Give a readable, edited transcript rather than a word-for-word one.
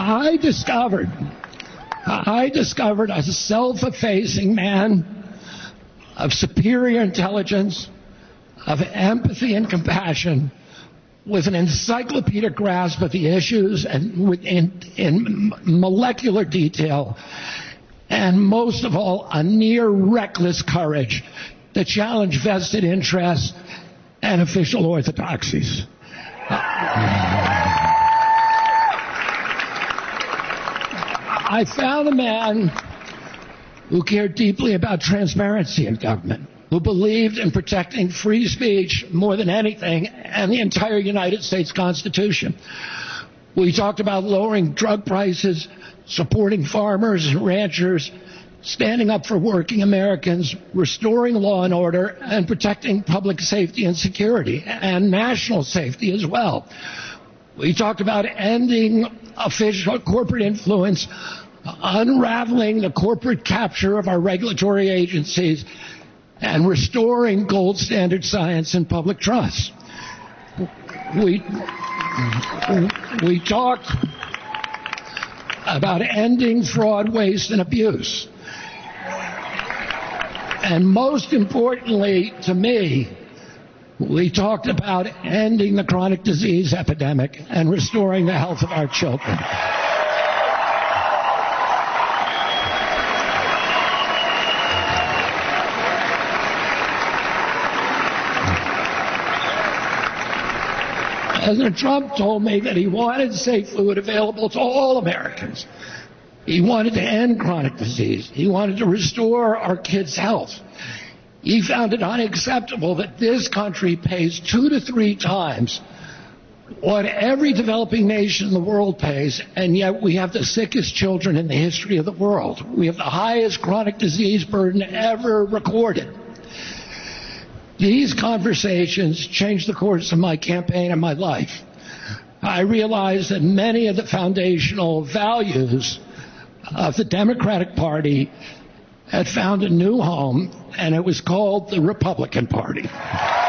I discovered a self-effacing man of superior intelligence, of empathy and compassion, with an encyclopedic grasp of the issues and in molecular detail, and most of all, a near reckless courage to challenge vested interests and official orthodoxies. I found a man who cared deeply about transparency in government, who believed in protecting free speech more than anything and the entire United States Constitution. We talked about lowering drug prices, supporting farmers and ranchers, standing up for working Americans, restoring law and order, and protecting public safety and security, and national safety as well. We talked about ending official corporate influence, unraveling the corporate capture of our regulatory agencies, and restoring gold standard science and public trust. We talked about ending fraud, waste, and abuse. And most importantly to me, we talked about ending the chronic disease epidemic and restoring the health of our children. President Trump told me that he wanted safe food available to all Americans. He wanted to end chronic disease. He wanted to restore our kids' health. He found it unacceptable that this country pays 2 to 3 times what every developing nation in the world pays, and yet we have the sickest children in the history of the world. We have the highest chronic disease burden ever recorded. These conversations changed the course of my campaign and my life. I realized that many of the foundational values of the Democratic Party had found a new home, and it was called the Republican Party.